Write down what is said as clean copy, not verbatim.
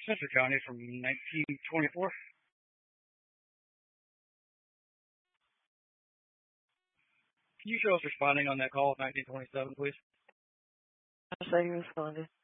Spencer County from 1924. Can you show us responding on that call of 1927, please? I say you responded.